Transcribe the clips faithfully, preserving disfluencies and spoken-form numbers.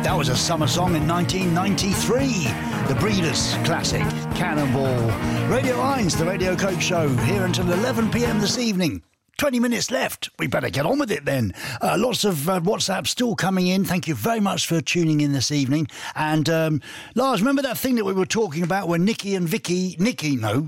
That was a summer song in nineteen ninety-three. The Breeders classic, Cannonball. Radio Eins, the Radio Coke Show, here until eleven p.m. this evening. twenty minutes left. We better get on with it then. Uh, lots of uh, WhatsApp still coming in. Thank you very much for tuning in this evening. And um, Lars, remember that thing that we were talking about when Nikki and Vicky, Nikki, no,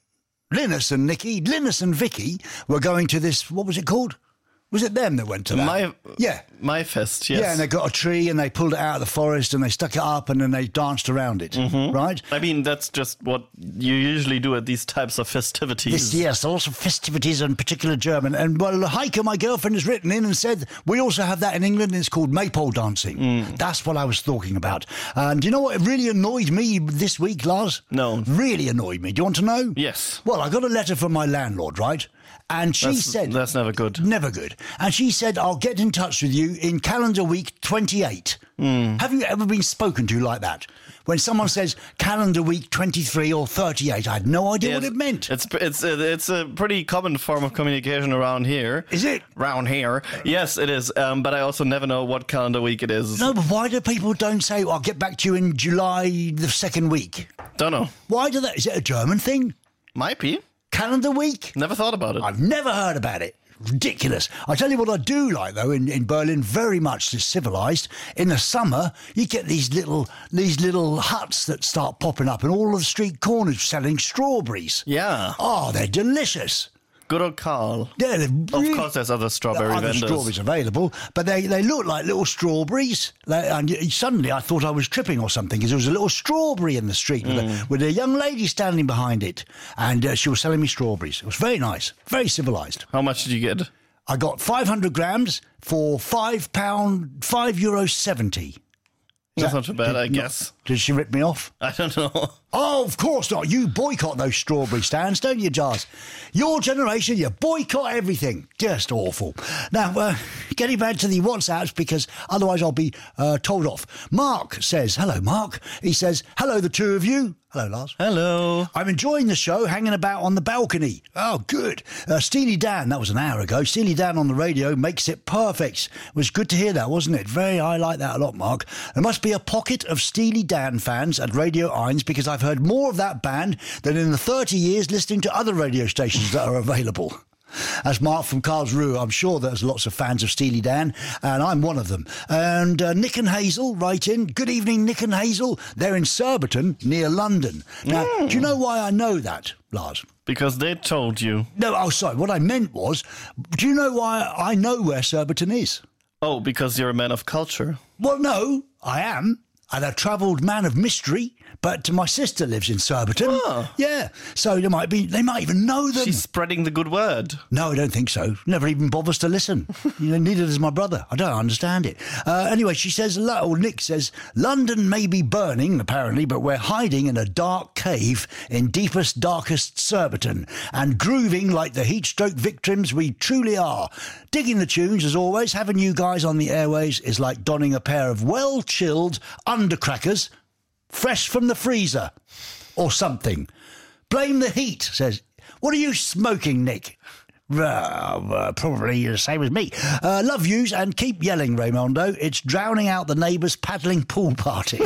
Linus and Nikki, Linus and Vicky were going to this, what was it called? Was it them that went to that? My, yeah. My Fest, yes. Yeah, and they got a tree and they pulled it out of the forest and they stuck it up and then they danced around it, mm-hmm. right? I mean, that's just what you usually do at these types of festivities. This, yes, lots of festivities, in particular German. And, well, Heike, my girlfriend, has written in and said, we also have that in England and it's called maypole dancing. Mm. That's what I was talking about. And do you know what really annoyed me this week, Lars? No. Really annoyed me. Do you want to know? Yes. Well, I got a letter from my landlord, right? And she that's, said... That's never good. Never good. And she said, I'll get in touch with you in calendar week twenty-eight. Mm. Have you ever been spoken to like that? When someone says calendar week twenty-three or thirty-eight, I had no idea yeah, what it meant. It's it's it's a pretty common form of communication around here. Is it? Around here. Yes, it is. Um, but I also never know what calendar week it is. No, but why do people don't say, I'll get back to you in July the second week? Don't know. Why do that? Is it a German thing? Might be. Calendar week? Never thought about it. I've never heard about it. Ridiculous. I tell you what I do like, though, in, in Berlin, very much civilised. In the summer, you get these little these little huts that start popping up in all of the street corners selling strawberries. Yeah. Oh, they're delicious. Good old Carl. Yeah, really, of course, there's other strawberry other vendors. strawberries available, but they, they look like little strawberries. They, and suddenly I thought I was tripping or something because there was a little strawberry in the street mm. with, a, with a young lady standing behind it, and uh, she was selling me strawberries. It was very nice, very civilised. How much did you get? I got five hundred grams for five pound, five euro seventy. That's not too bad, did, I guess. Not, did she rip me off? I don't know. Oh, of course not. You boycott those strawberry stands, don't you, Jars? Your generation, you boycott everything. Just awful. Now, uh, getting back to the WhatsApps, because otherwise I'll be uh, told off. Mark says, hello, Mark. He says, hello, the two of you. Hello, Lars. Hello. I'm enjoying the show, hanging about on the balcony. Oh, good. Uh, Steely Dan, that was an hour ago. Steely Dan on the radio makes it perfect. It was good to hear that, wasn't it? Very, I like that a lot, Mark. There must be a pocket of Steely Dan fans at Radio Eins because I've heard more of that band than in the thirty years listening to other radio stations that are available. That's Mark from Karlsruhe. I'm sure there's lots of fans of Steely Dan, and I'm one of them. And uh, Nick and Hazel write in. Good evening, Nick and Hazel. They're in Surbiton, near London. Now, mm. do you know why I know that, Lars? Because they told you. No, oh, sorry. What I meant was, do you know why I know where Surbiton is? Oh, because you're a man of culture. Well, no, I am. And a travelled man of mystery, but my sister lives in Surbiton. Oh. Yeah, so they might be. They might even know them. She's spreading the good word. No, I don't think so. Never even bothers to listen. You know, neither does my brother. I don't understand it. Uh, anyway, she says, or Nick says, London may be burning, apparently, but we're hiding in a dark cave in deepest, darkest Surbiton and grooving like the heat stroke victims we truly are. Digging the tunes, as always. Having you guys on the airways is like donning a pair of well-chilled undercrackers, fresh from the freezer, or something. Blame the heat, says. What are you smoking, Nick? Uh, uh, probably the same as me. Uh, love yous and keep yelling, Raymondo. It's drowning out the neighbours' paddling pool party.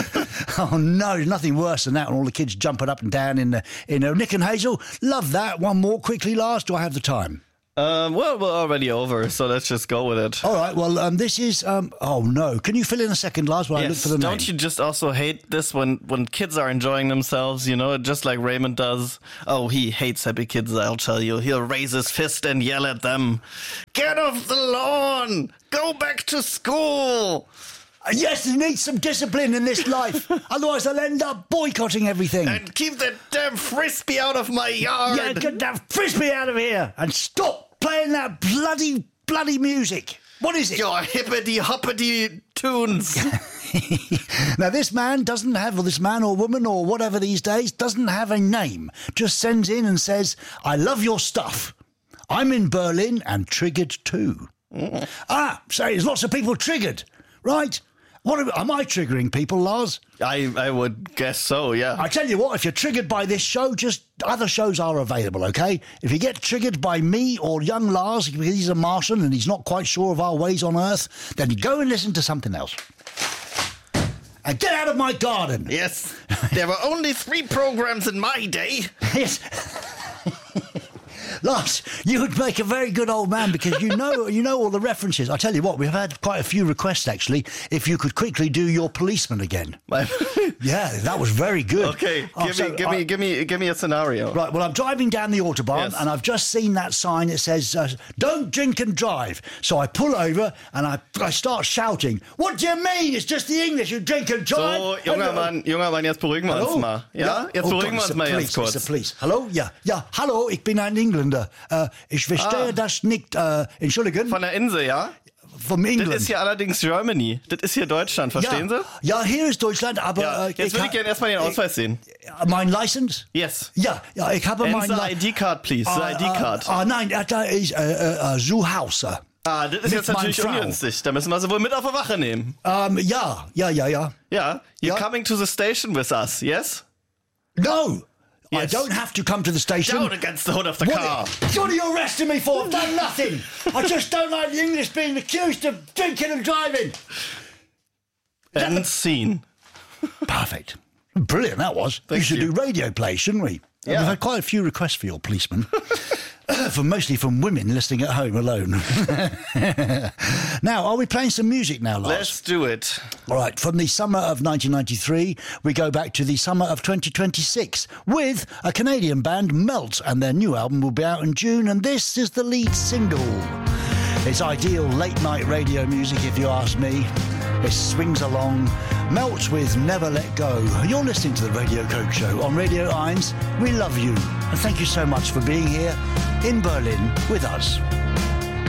Oh, no, there's nothing worse than that when all the kids jumping up and down in the, in the Nick and Hazel. Love that. One more quickly, Lars. Do I have the time? Um, well, we're already over, so let's just go with it. All right, well, um, this is... Um, oh, no. Can you fill in a second, Lars, while yes. I look for the name? Don't you just also hate this when, when kids are enjoying themselves, you know, just like Raymond does? Oh, he hates happy kids, I'll tell you. He'll raise his fist and yell at them. Get off the lawn! Go back to school! Yes, there needs some discipline in this life. Otherwise, I'll end up boycotting everything. And keep that damn frisbee out of my yard. Yeah, get that frisbee out of here. And stop playing that bloody, bloody music. What is it? Your hippity-hoppity tunes. Now, this man doesn't have, or this man or woman or whatever these days, doesn't have a name. Just sends in and says, I love your stuff. I'm in Berlin and triggered too. Mm. Ah, so there's lots of people triggered, right? What am, am I triggering people, Lars? I, I would guess so, yeah. I tell you what, if you're triggered by this show, just other shows are available, okay? If you get triggered by me or young Lars, because he's a Martian and he's not quite sure of our ways on Earth, then go and listen to something else. and get out of my garden. Yes, there were only three programs in my day. Yes. Lars, you would make a very good old man because you know you know all the references. I tell you what, we've had quite a few requests actually. If you could quickly do your policeman again. Yeah, that was very good. Okay, Oh, give so me, give I- me, give me, give me a scenario. Right, well, I'm driving down the Autobahn Yes. and I've just seen that sign that says, uh, don't drink and drive. So I pull over and I, I start shouting, what do you mean? It's just the English, you drink and drive. So, junger Mann, junger Mann, jetzt beruhigen wir uns mal. Ja, jetzt Oh beruhigen wir Gott, uns mal it's the ganz police, kurz. it's the police. Hallo? Ja, ja, hallo, ich bin ein Engländer. Äh, ich verstehe Ah. das nicht. Äh, Entschuldigen, Von der Insel, ja? vom England. Das ist hier allerdings Germany. Das ist hier Deutschland, verstehen ja. Sie? Ja, hier ist Deutschland, aber... Ja. Äh, Jetzt würde ich ha- gerne erstmal den Ausweis sehen. äh, Mein License? Yes. Ja, ja, ich habe And mein... the Li- I D card, please. The Ah, I D card. Ah, ah, nein, äh, da ist äh, äh, Zuhause. Ah, das ist mit jetzt natürlich meiner Frau. ungünstig. Da müssen wir sie wohl mit auf die Wache nehmen. Ähm, ja, ja, ja, ja. Ja, you're Ja. coming to the station with us, yes? No, I Yes. don't have to come to the station. Down against the hood of the What, car. what are you arresting me for? I've done nothing. I just don't like the English being accused of drinking and driving. And scene. Perfect. Brilliant, that was. Thank we should you. do radio play, shouldn't we? Yeah. We've had quite a few requests for your policeman. from mostly from women listening at home alone. Now, are we playing some music now, Lars? Let's do it. All right, from the summer of nineteen ninety-three, we go back to the summer of twenty twenty-six with a Canadian band, Melt, and their new album will be out in June, and this is the lead single. It's ideal late-night radio music, if you ask me. It swings along. Melt with Never Let Go. You're listening to the Radio Coke Show on Radio Eins. We love you, and thank you so much for being here in Berlin with us.